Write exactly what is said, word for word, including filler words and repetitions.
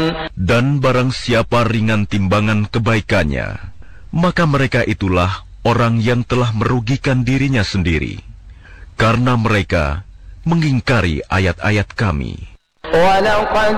Dan barang siapa ringan timbangan kebaikannya, maka mereka itulah orang yang telah merugikan dirinya sendiri, karena mereka mengingkari ayat-ayat kami. وَلَقَدْ